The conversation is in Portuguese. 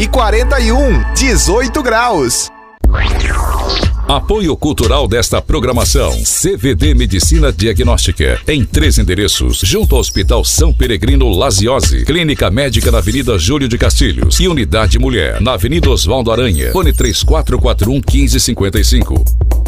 e 41, 18 graus. Apoio cultural desta programação: CVD Medicina Diagnóstica, em 3 endereços, junto ao Hospital São Peregrino Laziose, Clínica Médica na Avenida Júlio de Castilhos e Unidade Mulher, na Avenida Osvaldo Aranha, fone 3441 1555.